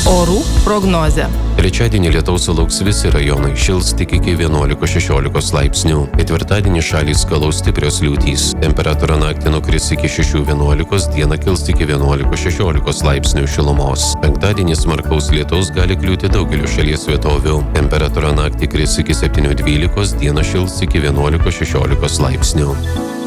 Orų prognozė. Trečiadienį lietaus sulauks visi rajonai, šils tik iki 11–16 laipsnių. Ketvirtadienį šalį skalaus stiprios liūtys. Temperatūra naktį nukris iki 6–11, dieną kils iki 11–16 laipsnių šilumos. Penktadienį smarkaus lietaus gali kliūti daugeliu šalies vietovių. Temperatūra naktį kris iki 7–12, dieną šils iki 11–16 laipsnių.